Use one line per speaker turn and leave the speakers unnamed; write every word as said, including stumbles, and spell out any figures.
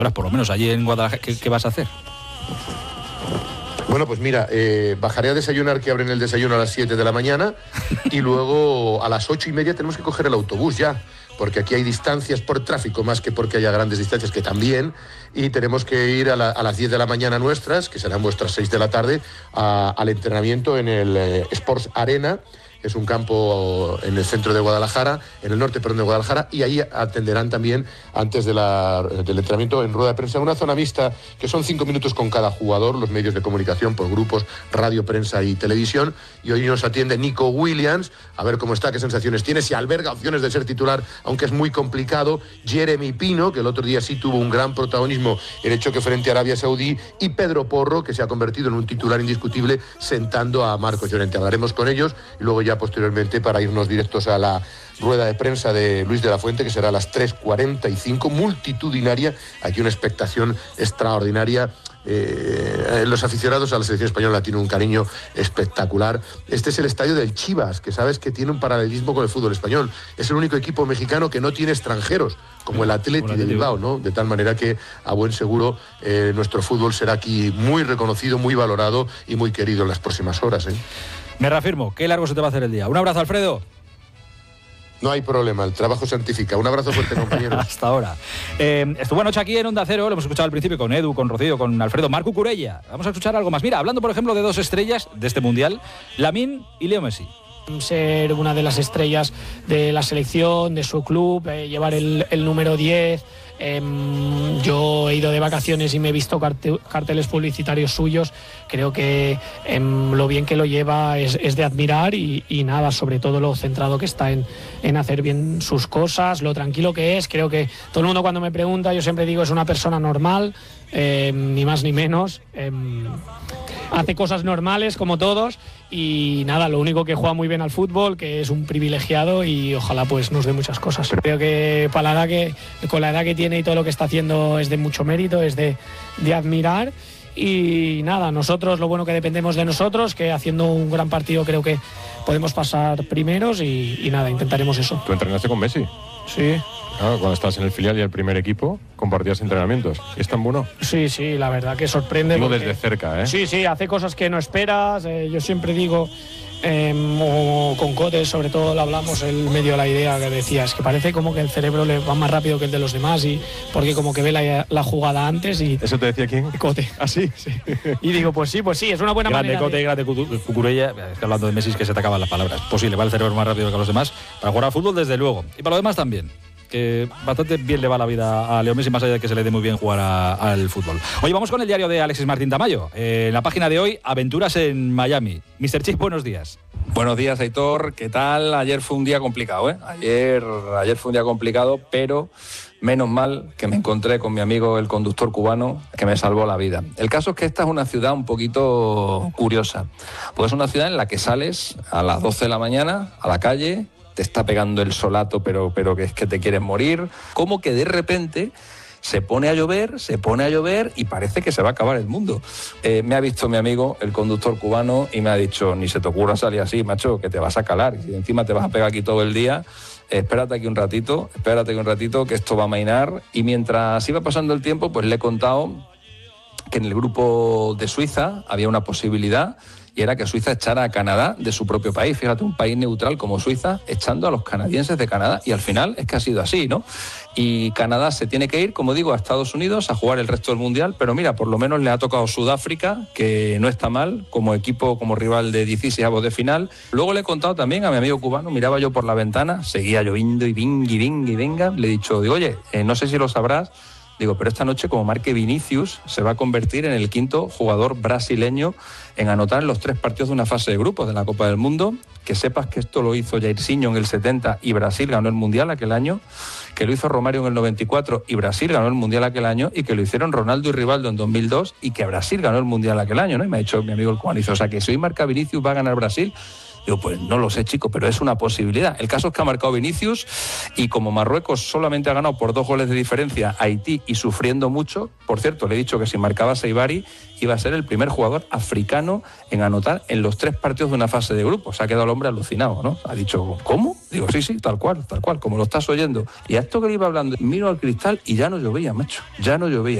por lo menos allí en Guadalajara, ¿qué, qué vas a hacer?
Bueno, pues mira, eh, bajaré a desayunar, que abren el desayuno a las siete de la mañana, y luego a las ocho y media tenemos que coger el autobús ya, porque aquí hay distancias por tráfico más que porque haya grandes distancias, que también, y tenemos que ir a, la, a las diez de la mañana nuestras, que serán vuestras seis de la tarde, a, al entrenamiento en el eh, Sports Arena. Es un campo en el centro de Guadalajara, en el norte, perdón, de Guadalajara, y ahí atenderán también, antes de la, del entrenamiento, en rueda de prensa, una zona mixta, que son cinco minutos con cada jugador, los medios de comunicación por grupos, radio, prensa y televisión, y hoy nos atiende Nico Williams, a ver cómo está, qué sensaciones tiene, si alberga opciones de ser titular, aunque es muy complicado, Jeremy Pino, que el otro día sí tuvo un gran protagonismo en el choque frente a Arabia Saudí, y Pedro Porro, que se ha convertido en un titular indiscutible, sentando a Marcos Llorente. Hablaremos con ellos, y luego ya posteriormente para irnos directos a la rueda de prensa de Luis de la Fuente, que será a las tres cuarenta y cinco, multitudinaria, aquí una expectación extraordinaria. Eh, los aficionados a la selección española tienen un cariño espectacular. Este es el estadio del Chivas, que sabes que tiene un paralelismo con el fútbol español. Es el único equipo mexicano que no tiene extranjeros, como el Atleti de Bilbao, ¿no? De tal manera que, a buen seguro, eh, nuestro fútbol será aquí muy reconocido, muy valorado y muy querido en las próximas horas, ¿eh?
Me reafirmo, qué largo se te va a hacer el día. Un abrazo, Alfredo.
No hay problema, el trabajo santifica. Un abrazo fuerte, compañeros.
Hasta ahora. Eh, estuvo anoche aquí en Onda Cero, lo hemos escuchado al principio con Edu, con Rocío, con Alfredo, Marco Curella. Vamos a escuchar algo más. Mira, hablando, por ejemplo, de dos estrellas de este Mundial, Lamine y Leo Messi.
Ser una de las estrellas de la selección, de su club, eh, llevar el, el número diez. Eh, yo he ido de vacaciones y me he visto carte, carteles publicitarios suyos. Creo que eh, lo bien que lo lleva es, es de admirar y, y nada, sobre todo lo centrado que está en, en hacer bien sus cosas, lo tranquilo que es. Creo que todo el mundo cuando me pregunta, yo siempre digo, es una persona normal, eh, ni más ni menos. Eh, hace cosas normales como todos y nada, lo único que juega muy bien al fútbol, que es un privilegiado y ojalá pues nos dé muchas cosas. Creo que para la edad que, con la edad que tiene y todo lo que está haciendo es de mucho mérito, es de, de admirar y nada, nosotros lo bueno que dependemos de nosotros, que haciendo un gran partido creo que podemos pasar primeros y, y nada, intentaremos eso.
¿Tú entrenaste con Messi?
Sí.
Claro, cuando estás en el filial y el primer equipo, compartías entrenamientos. ¿Es tan bueno?
Sí, sí, la verdad que sorprende.
Digo
porque,
desde cerca, ¿eh?
Sí, sí, hace cosas que no esperas. Eh, yo siempre digo, eh, o con Cote sobre todo lo hablamos, él me dio la idea que decía, es que parece como que el cerebro le va más rápido que el de los demás, y porque como que ve la, la jugada antes y...
¿Eso te decía quién?
Cote.
¿Ah, sí?
Sí. Y digo, pues sí, pues sí, es una buena
grande
manera
Cote,
de...
grande Cucurella, es que hablando de Messi es que se te acaban las palabras. Posible, va el cerebro más rápido que los demás. Para jugar al fútbol, desde luego. Y para lo demás también. Que bastante bien le va la vida a Leo Messi, más allá de que se le dé muy bien jugar a, al fútbol. Oye, vamos con el diario de Alexis Martín Tamayo. Eh, en la página de hoy, aventuras en Miami. mister Chip, buenos días.
Buenos días, Aitor. ¿Qué tal? Ayer fue un día complicado, ¿eh? Ayer, ayer fue un día complicado, pero menos mal que me encontré con mi amigo el conductor cubano, que me salvó la vida. El caso es que esta es una ciudad un poquito curiosa. Pues es una ciudad en la que sales a las doce de la mañana a la calle, te está pegando el solato, pero, pero que es que te quieres morir. Como que de repente se pone a llover, se pone a llover y parece que se va a acabar el mundo. Eh, me ha visto mi amigo, el conductor cubano, y me ha dicho, ni se te ocurra salir así, macho, que te vas a calar. Y si encima te vas a pegar aquí todo el día, eh, espérate aquí un ratito, espérate aquí un ratito, que esto va a amainar. Y mientras iba pasando el tiempo, pues le he contado que en el grupo de Suiza había una posibilidad, y era que Suiza echara a Canadá de su propio país. Fíjate, un país neutral como Suiza echando a los canadienses de Canadá, y al final es que ha sido así, ¿no? Y Canadá se tiene que ir, como digo, a Estados Unidos a jugar el resto del Mundial, pero mira, por lo menos le ha tocado Sudáfrica, que no está mal, como equipo, como rival de dieciseisavos de final. Luego le he contado también a mi amigo cubano, miraba yo por la ventana, seguía lloviendo y venga y venga y venga, le he dicho, digo, oye, eh, no sé si lo sabrás, digo, pero esta noche, como marque Vinicius, se va a convertir en el quinto jugador brasileño en anotar en los tres partidos de una fase de grupos de la Copa del Mundo. Que sepas que esto lo hizo Jairzinho en el setenta y Brasil ganó el Mundial aquel año, que lo hizo Romario en el noventa y cuatro y Brasil ganó el Mundial aquel año, y que lo hicieron Ronaldo y Rivaldo en dos mil dos y que Brasil ganó el Mundial aquel año, ¿no? Y me ha dicho mi amigo el cubano, o sea, que si hoy marca Vinicius va a ganar Brasil. Digo, pues no lo sé, chico, pero es una posibilidad. El caso es que ha marcado Vinicius, y como Marruecos solamente ha ganado por dos goles de diferencia a Haití y sufriendo mucho, por cierto, le he dicho que si marcaba Seibari iba a ser el primer jugador africano en anotar en los tres partidos de una fase de grupo. Se ha quedado el hombre alucinado, ¿no? Ha dicho, ¿cómo? Digo, sí, sí, tal cual, tal cual, como lo estás oyendo. Y a esto que le iba hablando, miro al cristal y ya no llovía, macho, ya no llovía.